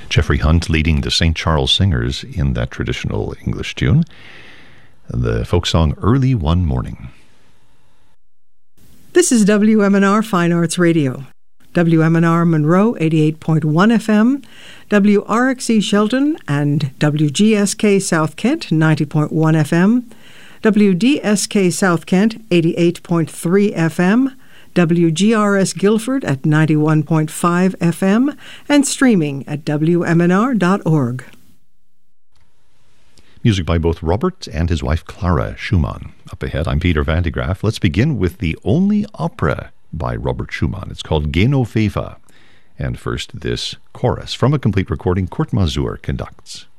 Jeffrey Hunt leading the St. Charles Singers in that traditional English tune. The folk song Early One Morning. This is WMNR Fine Arts Radio. WMNR Monroe 88.1 FM, WRXE Shelton and WGSK South Kent 90.1 FM, WDSK South Kent 88.3 FM, WGRS Guilford at 91.5 FM, and streaming at WMNR.org. Music by both Robert and his wife Clara Schumann. Up ahead, I'm Peter Van de Graaf. Let's begin with the only opera by Robert Schumann. It's called Genoveva. And first, this chorus from a complete recording Kurt Masur conducts.